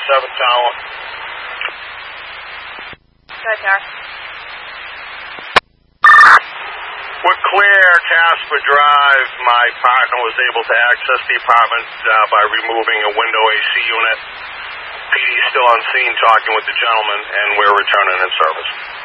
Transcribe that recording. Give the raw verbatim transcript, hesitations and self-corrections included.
seven Tower. Go ahead, Tara. We're clear, Casper Drive. My partner was able to access the apartment uh, by removing a window A C unit. P D's still on scene talking with the gentleman, and we're returning in service.